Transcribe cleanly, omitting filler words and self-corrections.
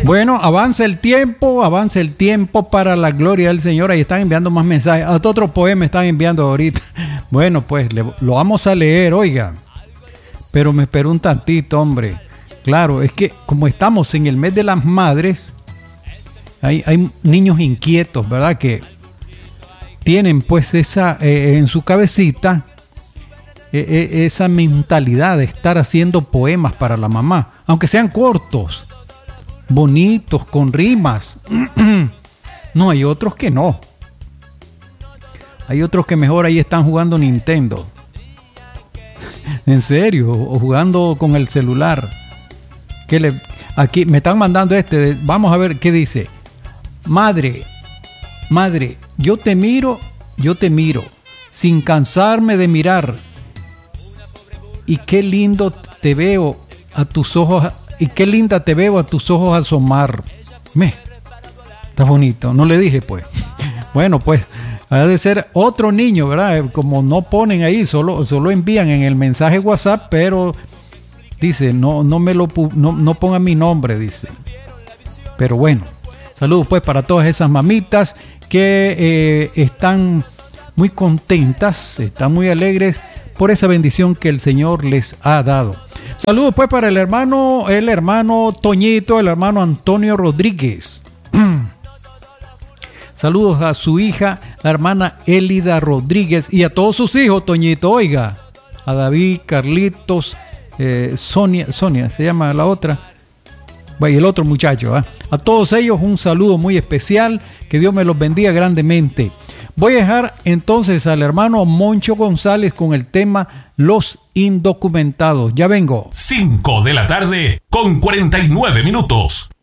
Bueno, avanza el tiempo para la gloria del Señor. Ahí están enviando más mensajes. Hasta otro poema están enviando ahorita. Bueno, pues lo vamos a leer, oiga. Pero me espero un tantito, hombre. Claro, es que como estamos en el mes de las madres, hay niños inquietos, ¿verdad? Que tienen pues esa en su cabecita esa mentalidad de estar haciendo poemas para la mamá, aunque sean cortos, bonitos, con rimas. No, hay otros que no. Hay otros que mejor ahí están jugando Nintendo. En serio, o jugando con el celular. Aquí me están mandando vamos a ver qué dice. Madre, yo te miro, sin cansarme de mirar. Y qué lindo te veo a tus ojos, y qué linda te veo a tus ojos asomar. Está bonito, no le dije pues. Bueno, pues ha de ser otro niño, ¿verdad? Como no ponen ahí, solo envían en el mensaje WhatsApp, pero dice, no pongan mi nombre, dice. Pero bueno, saludos pues para todas esas mamitas que están muy contentas, están muy alegres por esa bendición que el Señor les ha dado. Saludos pues para el hermano Toñito, el hermano Antonio Rodríguez. Saludos a su hija, la hermana Elida Rodríguez, y a todos sus hijos, Toñito, oiga. A David, Carlitos, Sonia se llama la otra. Y el otro muchacho. A todos ellos un saludo muy especial. Que Dios me los bendiga grandemente. Voy a dejar entonces al hermano Moncho González con el tema Los Indocumentados. Ya vengo. 5 de la tarde con 49 minutos.